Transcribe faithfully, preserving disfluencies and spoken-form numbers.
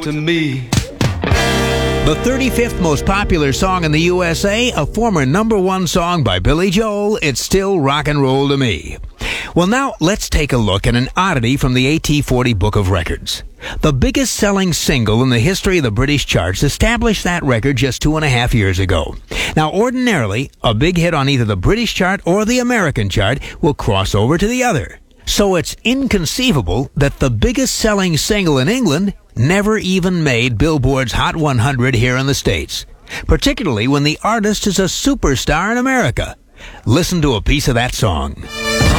to me. The thirty-fifth most popular song in the U S A, a former number one song by Billy Joel, It's Still Rock and Roll to Me. Well, now let's take a look at an oddity from the A T forty Book of Records. The biggest selling single in the history of the British charts established that record just two and a half years ago. Now, ordinarily, a big hit on either the British chart or the American chart will cross over to the other. So it's inconceivable that the biggest selling single in England never even made Billboard's Hot one hundred here in the States, particularly when the artist is a superstar in America. Listen to a piece of that song.